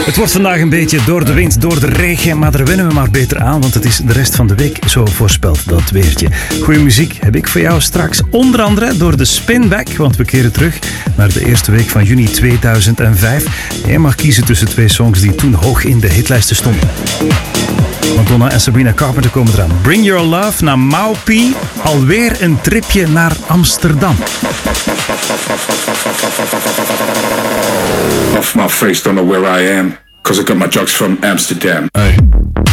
Het wordt vandaag een beetje door de wind, door de regen, maar daar wennen we maar beter aan, want het is de rest van de week zo voorspeld, dat weertje. Goeie muziek heb ik voor jou straks, onder andere door de Spinback, want we keren terug naar de eerste week van juni 2005. Jij mag kiezen tussen twee songs die toen hoog in de hitlijsten stonden. Madonna en Sabrina Carpenter komen eraan. Bring Your Love naar Maupi, alweer een tripje naar Amsterdam. Off my face, don't know where I am, cause I got my drugs from Amsterdam. Hey.